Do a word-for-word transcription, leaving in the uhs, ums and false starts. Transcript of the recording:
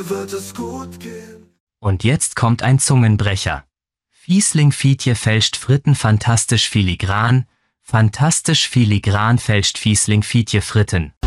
wird es gut gehen. Und jetzt kommt ein Zungenbrecher. Fiesling Fietje fälscht Fritten fantastisch filigran, fantastisch filigran fälscht Fiesling Fietje Fritten.